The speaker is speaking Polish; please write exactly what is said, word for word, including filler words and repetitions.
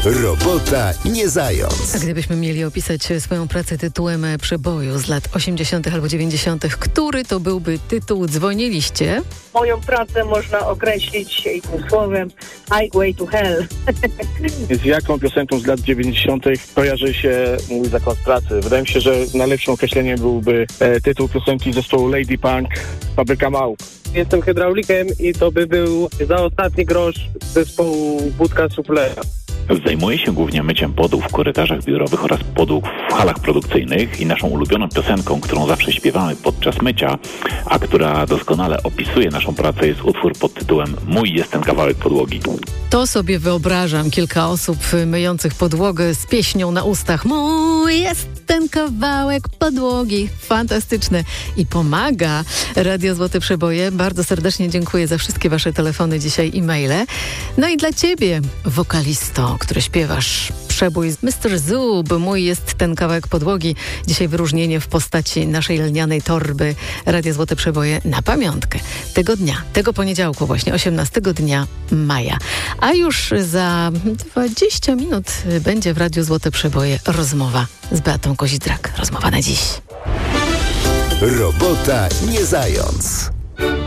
Robota nie zając. A gdybyśmy mieli opisać swoją pracę tytułem przeboju z lat osiemdziesiątych albo dziewięćdziesiątych, który to byłby tytuł? Dzwoniliście? Moją pracę można określić jednym słowem Highway to Hell. Z jaką piosenką z lat dziewięćdziesiątych kojarzy się mój zakład pracy? Wydaje mi się, że najlepszym określeniem byłby e, tytuł piosenki zespołu Lady Punk, Fabryka Małp. Jestem hydraulikiem i to by był za ostatni grosz zespołu Budka Suplera. Zajmuję się głównie myciem podłóg w korytarzach biurowych oraz podłóg w halach produkcyjnych i naszą ulubioną piosenką, którą zawsze śpiewamy podczas mycia, a która doskonale opisuje naszą pracę, jest utwór pod tytułem Mój jest ten kawałek podłogi. To sobie wyobrażam kilka osób myjących podłogę z pieśnią na ustach. Mój jest ten kawałek podłogi. Fantastyczne. I pomaga Radio Złote Przeboje. Bardzo serdecznie dziękuję za wszystkie wasze telefony dzisiaj i maile. No i dla ciebie, wokalisto, który śpiewasz przebój z mister Zub, Mój jest ten kawałek podłogi. Dzisiaj wyróżnienie w postaci naszej lnianej torby Radio Złote Przeboje na pamiątkę tego dnia, tego poniedziałku właśnie, osiemnastego dnia maja. A już za dwadzieścia minut będzie w Radiu Złote Przeboje rozmowa z Beatą Kozidrak. Rozmowa na dziś. Robota nie zając.